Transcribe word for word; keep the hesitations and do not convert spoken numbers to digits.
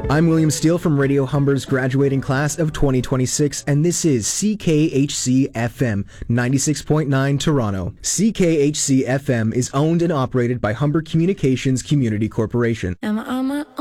I'm William Steele from Radio Humber's graduating class of twenty twenty-six, and this is C K H C F M ninety-six point nine Toronto. C K H C F M is owned and operated by Humber Communications Community Corporation. Am I on my